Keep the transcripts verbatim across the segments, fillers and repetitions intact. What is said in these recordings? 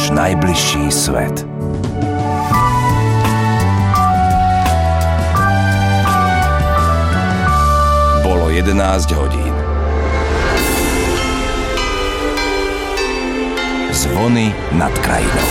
náš najbližší svet. Bolo jedenásť hodín. Zvony nad krajinou.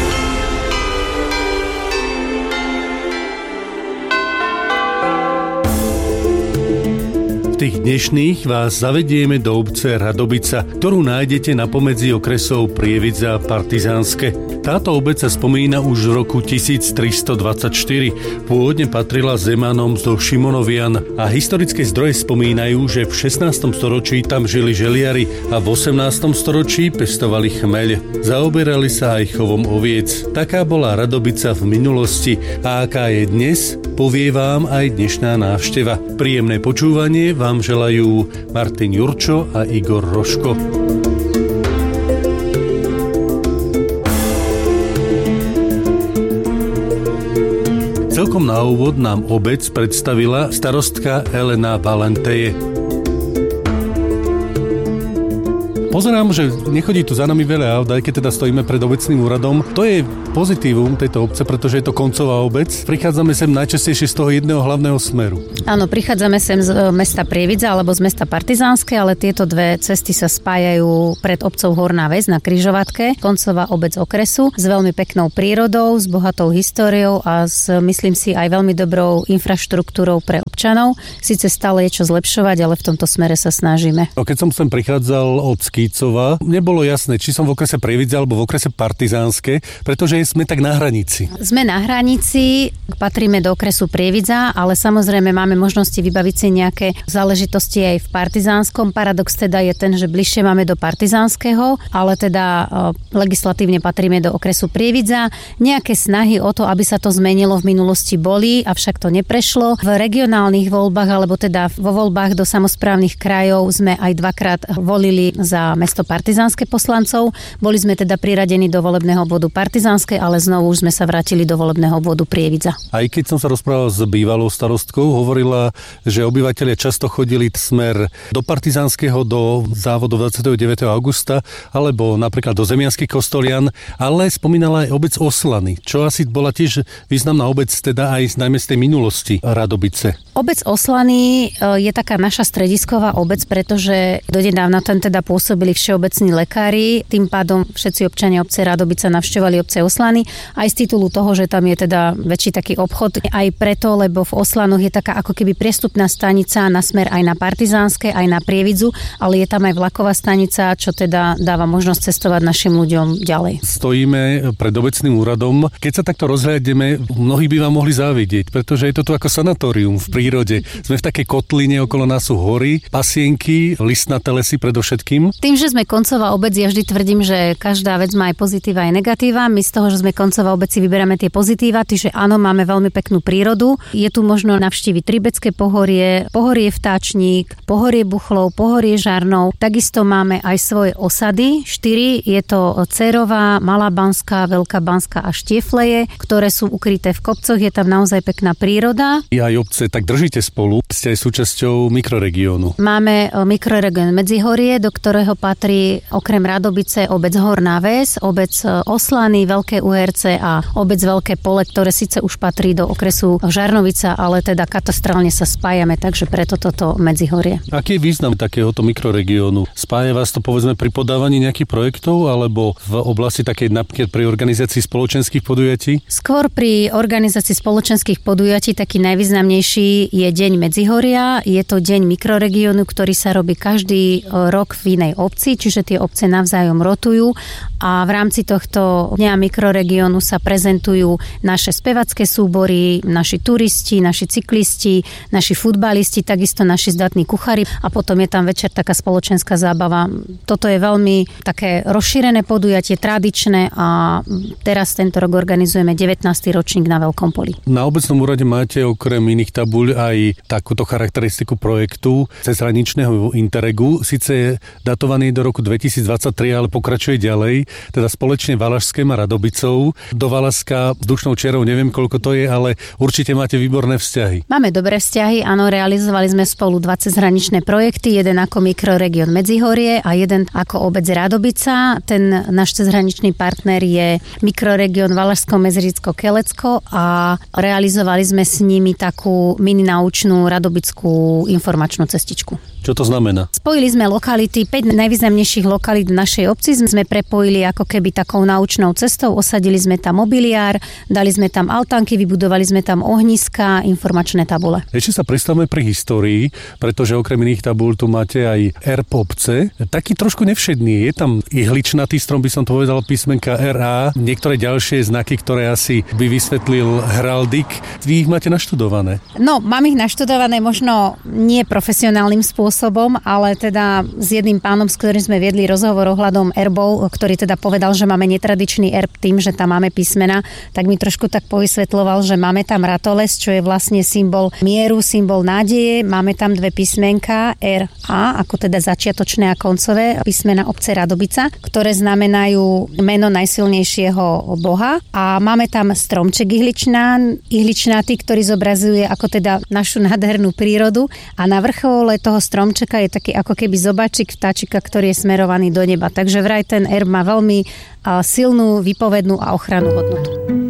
V tých dnešných vás zavedieme do obce Radobica, ktorú nájdete na pomedzi okresov Prievidza a Partizánske. Táto obec sa spomína už v roku tisíctristodvadsaťštyri. Pôvodne patrila Zemanom do Šimonovian a historické zdroje spomínajú, že v šestnástom storočí tam žili želiari a v osemnástom storočí pestovali chmeľ. Zaoberali sa aj chovom oviec. Taká bola Radobica v minulosti a aká je dnes, povie vám aj dnešná návšteva. Príjemné počúvanie vám želajú Martin Jurčo a Igor Roško. Celkom na úvod nám obec predstavila starostka Elena Valenteje. Pozerám, že nechodí tu za nami veľa aut, aj keď teda stojíme pred obecným úradom. To je pozitívum tejto obce, pretože je to koncová obec. Prichádzame sem najčastejšie z toho jedného hlavného smeru. Áno, prichádzame sem z mesta Prievidza alebo z mesta Partizánske, ale tieto dve cesty sa spájajú pred obcou Horná Ves na križovatke. Koncová obec okresu s veľmi peknou prírodou, s bohatou históriou a s, myslím si, aj veľmi dobrou infraštruktúrou pre občanov. Sice stále je čo zlepšovať, ale v tomto smere sa snažíme. Keď som sem prichádzal od Skýcova, nebolo jasné, či som v okrese Prievidza alebo v okrese Partizánske, pretože sme tak na hranici. Sme na hranici, patríme do okresu Prievidza, ale samozrejme máme možnosti vybaviť si nejaké záležitosti aj v Partizánskom. Paradox teda je ten, že bližšie máme do Partizánskeho, ale teda e, legislatívne patríme do okresu Prievidza. Nejaké snahy o to, aby sa to zmenilo v minulosti boli, avšak to neprešlo. V regionálnych voľbách, alebo teda vo voľbách do samosprávnych krajov sme aj dvakrát volili za mesto Partizánske poslancov. Boli sme teda priradení do volebného obvodu Partizánske, ale znovu už sme sa vrátili do volebného obvodu Prievidza. Aj keď som sa rozprával s bývalou starostkou, hovorila, že obyvatelia často chodili smer do Partizánskeho, do závodov dvadsiateho deviateho augusta, alebo napríklad do Zemianskych Kostolian, ale spomínala aj obec Oslany, čo asi bola tiež významná obec, teda aj najmä z tej minulosti Radobice. Obec Oslany je taká naša stredisková obec, pretože donedávna tam teda pôsobili všeobecní lekári, tým pádom všetci občania obce Radobica navštevovali obce Oslany, aj z titulu toho, že tam je teda väčší taký obchod, aj preto, lebo v Oslanoch je taká ako keby priestupná stanica na smer aj na Partizánske, aj na Prievidzu, ale je tam aj vlaková stanica, čo teda dáva možnosť cestovať našim ľuďom ďalej. Stojíme pred obecným úradom. Keď sa takto rozhľadneme, mnohí by vám mohli závidieť, pretože je to tu ako sanatórium v prírode. Sme v takej kotline, okolo nás sú hory, pasienky, listnaté lesy predovšetkým. Tým, že sme koncová obec, ja vždy tvrdím, že každá vec má aj pozitíva, aj negatíva. My z toho, že sme koncová obec, si vyberáme tie pozitíva, že áno, máme veľmi peknú prírodu. Je tu možno navštíviť Tribecké pohorie, pohorie Vtáčnik, pohorie Buchlov, pohorie Žarnov. Takisto máme aj svoje osady, štyri. Je to Cerová, Malá Banská, Veľká Banská a Štiefleje, ktoré sú ukryté v kopcoch. Je tam naozaj pekná príroda. I aj obce tak držíte spolu. Ste aj súčasťou mikroregiónu. Máme mikroregión Medzihorie, do ktorého patrí okrem Radobice obec Horná Ves, obec Oslany, Veľké Uherce a obec Veľké Pole, ktoré síce už patrí do okresu Žarnovica, ale teda katastrálne sa spájame, takže preto toto Medzihorie. Aký je význam takéhoto mikroregiónu? Spája vás to povedzme pri podávaní nejakých projektov alebo v oblasti takej napríklad pri organizácii spoločenských podujatí? Skôr pri organizácii spoločenských podujatí taký najvýznamnejší je Deň Medzihoria. Je to deň mikroregiónu, ktorý sa robí každý rok v inej obci, čiže tie obce navzájom rotujú a v rámci tohto dňa mikroregiónu sa prezentujú naše spevacké súbory, naši turisti, naši cyklisti, naši futbalisti, takisto naši zdatní kuchári a potom je tam večer taká spoločenská zábava. Toto je veľmi také rozšírené podujatie, tradičné a teraz tento rok organizujeme devätnásty ročník na Veľkom Poli. Na obecnom úrade máte okrem iných tabuľ aj takúto charakteristiku projektu cezhraničného Interregu. Sice je datovaný realizovaný do roku dvetisícdvadsaťtri, ale pokračuje ďalej, teda spoločne Valašském a Radobicou. Do Valašska vzdušnou čierou neviem, koľko to je, ale určite máte výborné vzťahy. Máme dobré vzťahy, áno, realizovali sme spolu dva cezhraničné projekty, jeden ako mikroregión Medzihorie a jeden ako obec Radobica. Ten náš cezhraničný partner je mikroregión Valašsko-Meziricko-Kelecko a realizovali sme s nimi takú mini naučnú radobickú informačnú cestičku. Čo to znamená? Spojili sme lokality, päť najvýznamnejších lokalít v našej obci sme prepojili ako keby takou naučnou cestou, osadili sme tam mobiliár, dali sme tam altánky, vybudovali sme tam ohniska, informačné tabule. Ešte sa pristavme pri histórii, pretože okrem iných tabúľ tu máte aj erb obce. Taký trošku nevšedný, je tam ihličnatý strom, by som to povedal, písmenka er á, niektoré ďalšie znaky, ktoré asi by vysvetlil heraldik. Vy ich máte naštudované? No, mám ich naštudované možno nie profesionálnym spôsobom, ale teda s jedným pánom, s ktorým sme viedli rozhovor ohľadom erbov, ktorý teda povedal, že máme netradičný erb tým, že tam máme písmena, tak mi trošku tak povysvetľoval, že máme tam ratoles, čo je vlastne symbol mieru, symbol nádeje, máme tam dve písmenka er á, ako teda začiatočné a koncové písmena obce Radobica, ktoré znamenajú meno najsilnejšieho boha a máme tam stromček ihličná, ihličnatý, ktorý zobrazuje ako teda našu nádhernú prírodu a na vrchole toho stromčeka je taký ako keby zobačik vtáčika, ktorý je smerovaný do neba. Takže vraj ten erb má veľmi silnú, výpovednú a ochrannú hodnotu.